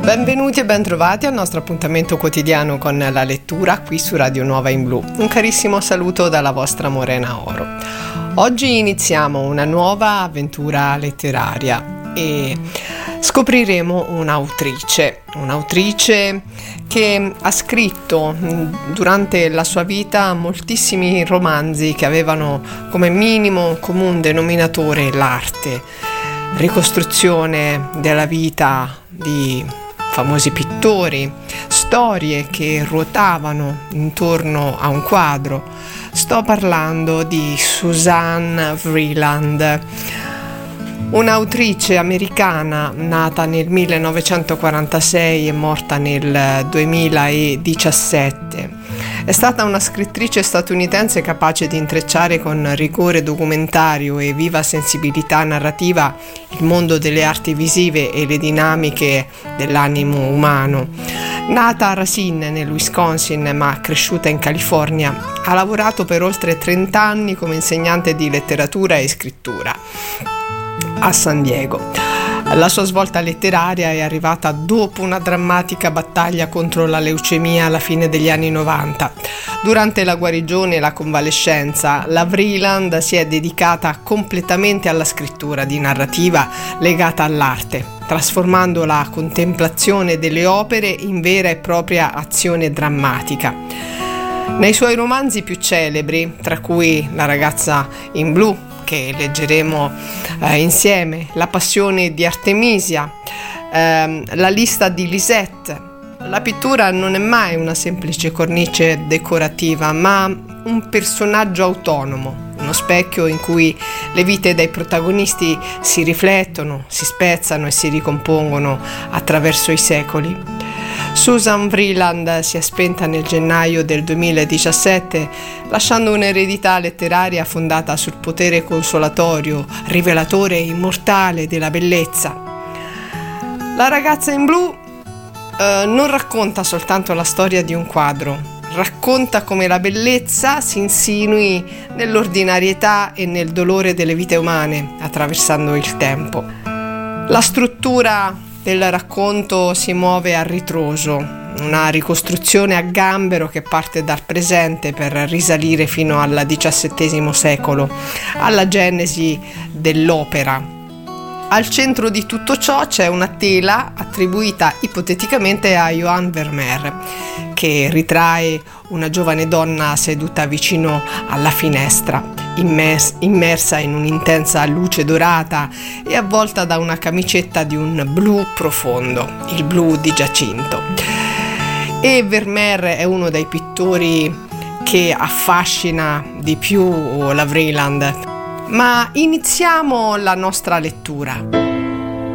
Benvenuti e bentrovati al nostro appuntamento quotidiano con la lettura qui su Radio Nuova in Blu. Un carissimo saluto dalla vostra Morena Oro. Oggi iniziamo una nuova avventura letteraria e scopriremo un'autrice che ha scritto durante la sua vita moltissimi romanzi che avevano come minimo comune denominatore l'arte, ricostruzione della vita di famosi pittori, storie che ruotavano intorno a un quadro. Sto parlando di Suzanne Vreeland, un'autrice americana nata nel 1946 e morta nel 2017. È stata una scrittrice statunitense capace di intrecciare con rigore documentario e viva sensibilità narrativa il mondo delle arti visive e le dinamiche dell'animo umano. Nata a Racine, nel Wisconsin, ma cresciuta in California, ha lavorato per oltre 30 anni come insegnante di letteratura e scrittura a San Diego. La sua svolta letteraria è arrivata dopo una drammatica battaglia contro la leucemia alla fine degli anni 90. Durante la guarigione e la convalescenza, la Vreeland si è dedicata completamente alla scrittura di narrativa legata all'arte, trasformando la contemplazione delle opere in vera e propria azione drammatica. Nei suoi romanzi più celebri, tra cui La ragazza in blu, che leggeremo insieme, La passione di Artemisia, La lista di Lisette, la pittura non è mai una semplice cornice decorativa, ma un personaggio autonomo, uno specchio in cui le vite dei protagonisti si riflettono, si spezzano e si ricompongono attraverso i secoli. Suzanne Vreeland si è spenta nel gennaio del 2017, lasciando un'eredità letteraria fondata sul potere consolatorio, rivelatore e immortale della bellezza. La ragazza in blu non racconta soltanto la storia di un quadro, racconta come la bellezza si insinui nell'ordinarietà e nel dolore delle vite umane, attraversando il tempo. La struttura del racconto si muove a ritroso, una ricostruzione a gambero che parte dal presente per risalire fino al XVII secolo, alla genesi dell'opera. Al centro di tutto ciò c'è una tela attribuita ipoteticamente a Johann Vermeer, che ritrae una giovane donna seduta vicino alla finestra, immersa in un'intensa luce dorata e avvolta da una camicetta di un blu profondo, il blu di giacinto. E Vermeer è uno dei pittori che affascina di più la Vreeland. Ma iniziamo la nostra lettura.